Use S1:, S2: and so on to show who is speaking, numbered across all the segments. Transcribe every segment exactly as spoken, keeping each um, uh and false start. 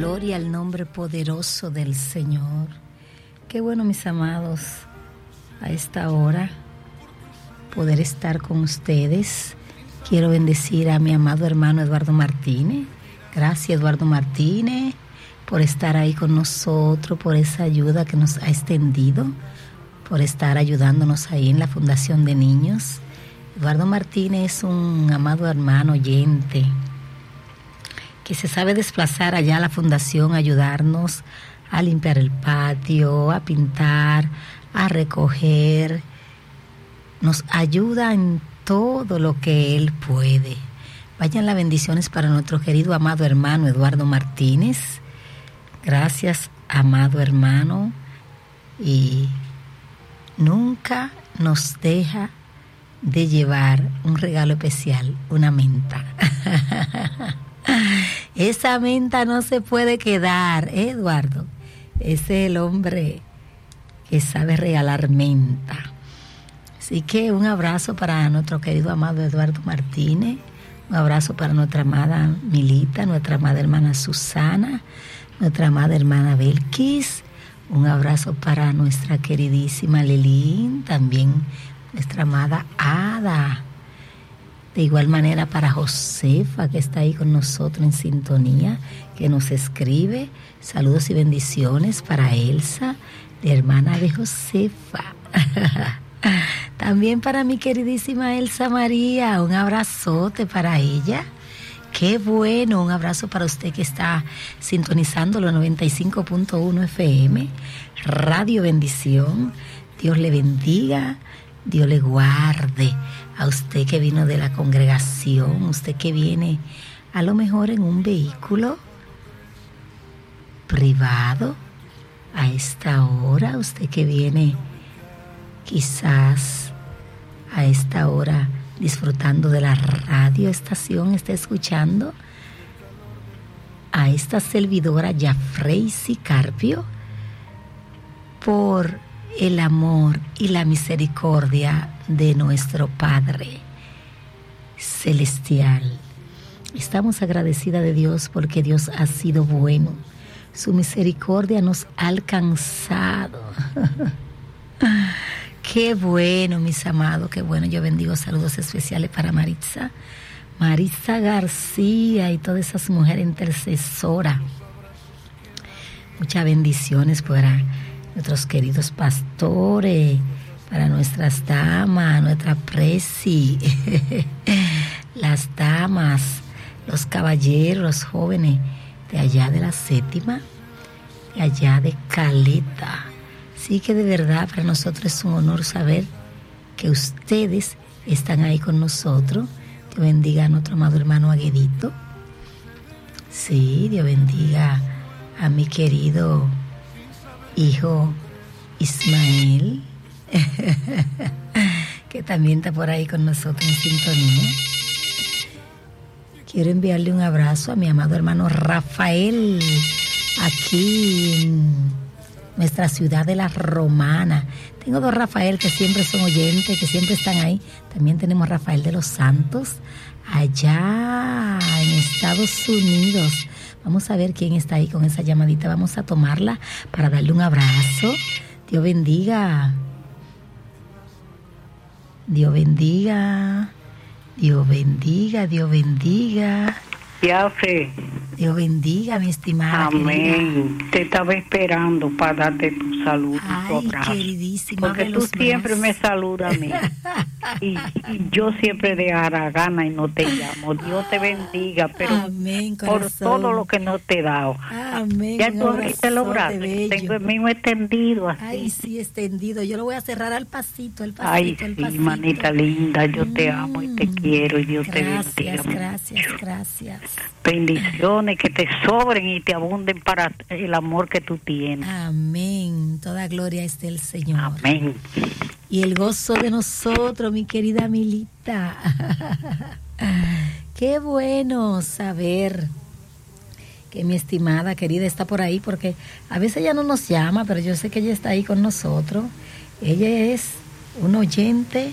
S1: Gloria al nombre poderoso del Señor. Qué bueno, mis amados, a esta hora poder estar con ustedes. Quiero bendecir a mi amado hermano Eduardo Martínez. Gracias, Eduardo Martínez, por estar ahí con nosotros, por esa ayuda que nos ha extendido, por estar ayudándonos ahí en la Fundación de Niños. Eduardo Martínez es un amado hermano oyente que se sabe desplazar allá a la fundación, ayudarnos a limpiar el patio, a pintar, a recoger. Nos ayuda en todo lo que él puede. Vayan las bendiciones para nuestro querido amado hermano Eduardo Martínez. Gracias, amado hermano. Y nunca nos deja de llevar un regalo especial, una menta. Esa menta no se puede quedar, ¿eh, Eduardo? Ese es el hombre que sabe regalar menta. Así que un abrazo para nuestro querido amado Eduardo Martínez, un abrazo para nuestra amada Milita, nuestra amada hermana Susana, nuestra amada hermana Belkis, un abrazo para nuestra queridísima Lelín, también nuestra amada Ada. De igual manera para Josefa, que está ahí con nosotros en sintonía, que nos escribe. Saludos y bendiciones para Elsa, la hermana de Josefa. También para mi queridísima Elsa María, un abrazote para ella. Qué bueno, un abrazo para usted que está sintonizando los noventa y cinco punto uno F M, Radio Bendición. Dios le bendiga, Dios le guarde. A usted que vino de la congregación, usted que viene a lo mejor en un vehículo privado a esta hora, usted que viene quizás a esta hora disfrutando de la radio estación, está escuchando a esta servidora Yafreisi Carpio por el amor y la misericordia de nuestro Padre Celestial. Estamos agradecidas de Dios porque Dios ha sido bueno. Su misericordia nos ha alcanzado. Qué bueno, mis amados, qué bueno. Yo bendigo, saludos especiales para Maritza, Maritza García y todas esas mujeres intercesoras. Muchas bendiciones para nuestros queridos pastores, para nuestras damas, nuestra presi, las damas, los caballeros, los jóvenes de allá de la séptima, de allá de Caleta. Sí que de verdad para nosotros es un honor saber que ustedes están ahí con nosotros. Dios bendiga a nuestro amado hermano Aguedito. Sí, Dios bendiga a mi querido hijo Ismael, que también está por ahí con nosotros en sintonía. Quiero enviarle un abrazo a mi amado hermano Rafael, aquí en nuestra ciudad de La Romana. Tengo dos Rafael que siempre son oyentes, que siempre están ahí. También tenemos Rafael de los Santos, allá en Estados Unidos. Vamos a ver quién está ahí con esa llamadita. Vamos a tomarla para darle un abrazo. Dios bendiga. Dios bendiga. Dios bendiga, Dios bendiga.
S2: Yafe.
S1: Dios bendiga, mi estimada.
S2: Amén. Querida. Te estaba esperando para darte tu salud y tu abrazo.
S1: Queridísima,
S2: porque tú siempre más. me saludas a mí. y, y yo siempre de gana y no te llamo. Dios te bendiga, pero
S1: amén,
S2: por todo lo que no te he dado.
S1: Amén.
S2: Ya tú ahorita lograste. Tengo el mismo extendido así.
S1: Ay, sí, extendido. Yo lo voy a cerrar al pasito, el pasito,
S2: Ay,
S1: el
S2: sí,
S1: pasito.
S2: manita linda, yo mm. te amo y te quiero y Dios
S1: gracias,
S2: te bendiga.
S1: Gracias, gracias, gracias.
S2: Bendiciones que te sobren y te abunden para el amor que tú tienes.
S1: Amén. Toda gloria es del Señor.
S2: Amén.
S1: Y el gozo de nosotros, mi querida Milita. Qué bueno saber que mi estimada querida está por ahí, porque a veces ella no nos llama, pero yo sé que ella está ahí con nosotros. Ella es un oyente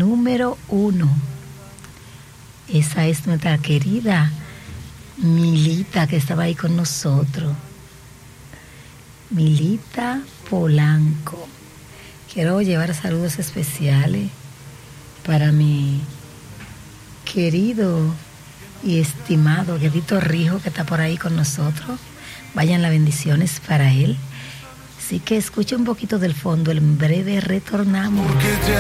S1: número uno. Esa es nuestra querida Milita. Milita, que estaba ahí con nosotros. Milita Polanco. Quiero llevar saludos especiales para mi querido y estimado Guedito Rijo, que está por ahí con nosotros. Vayan las bendiciones para él. Así que escuche un poquito del fondo, en breve retornamos.